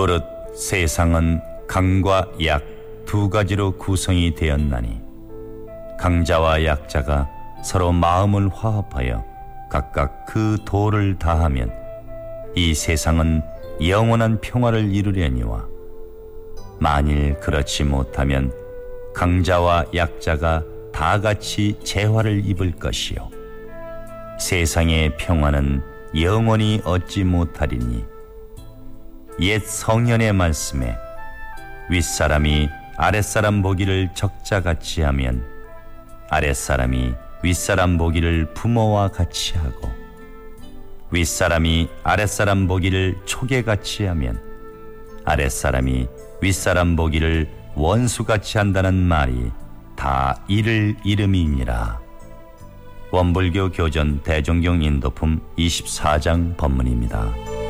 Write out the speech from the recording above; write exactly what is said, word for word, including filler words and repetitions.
무릇 세상은 강과 약 두 가지로 구성이 되었나니 강자와 약자가 서로 마음을 화합하여 각각 그 도를 다하면 이 세상은 영원한 평화를 이루려니와 만일 그렇지 못하면 강자와 약자가 다 같이 재화를 입을 것이요 세상의 평화는 영원히 얻지 못하리니 옛 성현의 말씀에 윗사람이 아랫사람 보기를 적자같이 하면 아랫사람이 윗사람 보기를 부모와 같이 하고 윗사람이 아랫사람 보기를 초계같이 하면 아랫사람이 윗사람 보기를 원수같이 한다는 말이 다 이를 이름이니라. 원불교 교전 대종경 인도품 이십사 장 법문입니다.